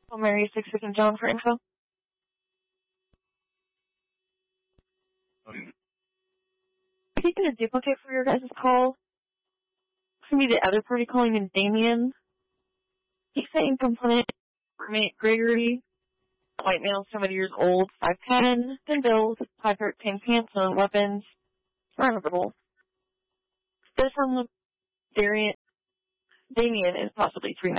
Mary 66 and John for info. Okay. Taking a duplicate for your guys' call. It's going to be the other party calling in Damien. He's saying complaint roommate Gregory, white male, 70 years old, 5'10", thin build, 5'13", pants, no weapons, vulnerable. This on the variant Damien is possibly 3'9".